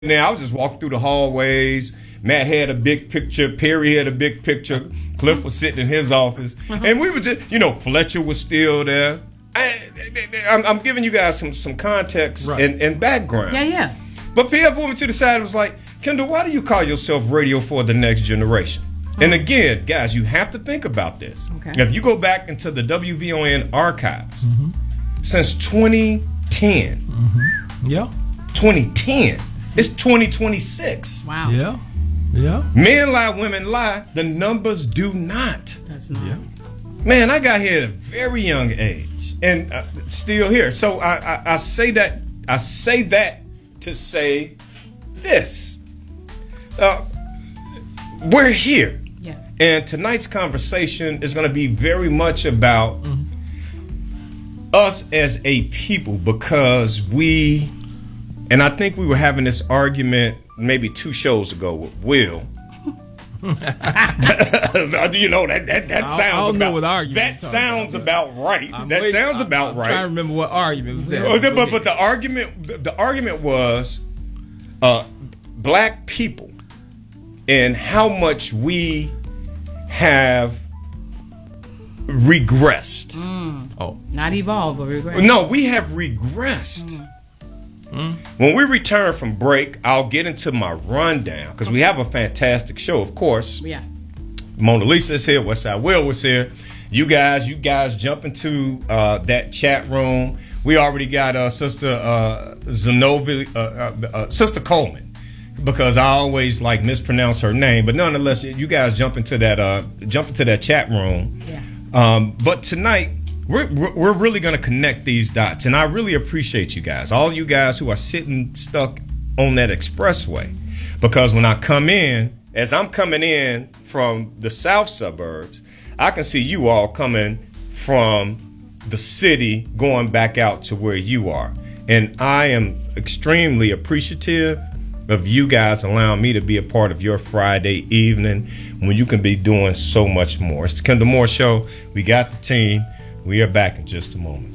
Now I was just walking through the hallways. Matt had a big picture. Perry had a big picture. Cliff was sitting in his office, and we were just, Fletcher was still there. I'm giving you guys some context and background. Yeah. But Pierre pulled me to the side and was like, Kendall, why do you call yourself Radio for the Next Generation? And again, guys, you have to think about this. Okay. If you go back into the WVON archives, since 2010, 2010, it's 2026. Wow. Yeah. Men lie, women lie. The numbers do not. That's not. Yeah. Man, I got here at a very young age and still here. So I say that to say this. We're here. Yeah. And tonight's conversation is going to be very much about us as a people, because and I think we were having this argument maybe 2 shows ago with Will. That sounds I don't know what argument that sounds about right. I'm about right. I'm trying to remember what argument was there. But the argument was black people and how much we have regressed. Not evolved, but regressed. No, we have regressed. When we return from break, I'll get into my rundown, because we have a fantastic show, of course. Yeah. Mona Lisa is here. Westside Will was here. You guys jump into that chat room. We already got Sister Zenovi, Sister Coleman, because I always mispronounce her name. But nonetheless, you guys jump into that chat room. Yeah. But tonight, we're really going to connect these dots, and I really appreciate you guys, all you guys who are sitting stuck on that expressway, because when I come in, as I'm coming in from the south suburbs, I can see you all coming from the city going back out to where you are, and I am extremely appreciative of you guys allowing me to be a part of your Friday evening when you can be doing so much more. It's the Kendall Moore Show. We got the team. We are back in just a moment.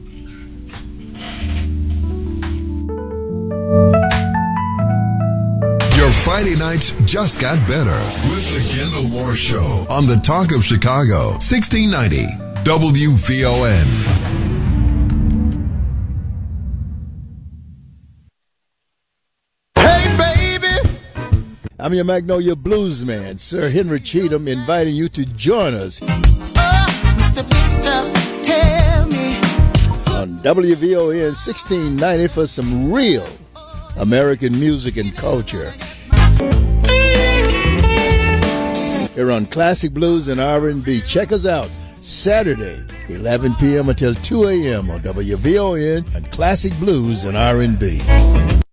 Your Friday nights just got better with the Kendall Moore Show on the Talk of Chicago, 1690 WVON. I'm your Magnolia Blues man, Sir Henry Cheatham, inviting you to join us on WVON 1690 for some real American music and culture. Here on Classic Blues and R&B. Check us out Saturday, 11 p.m. until 2 a.m. on WVON and Classic Blues and R&B.